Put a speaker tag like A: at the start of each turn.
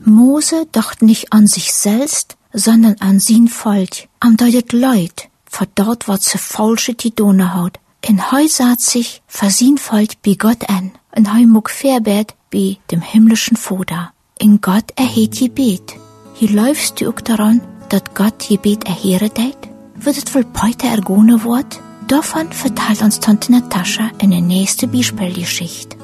A: Mose dacht nicht an sich selbst, sondern an sein Volk, am deutet Leut, für dort wat ze falsche die Donne haut. En heu saht sich für sein Volk bei Gott an, en heu muck Verbet bei dem himmlischen Vater. In Gott erheet Gebet. Hier läufst du auch daran, dat Gott Gebet erheere deit? Wird es wohl heute ergone wort? Davon verteilt uns Tante Natascha in der nächste Beispielgeschichte.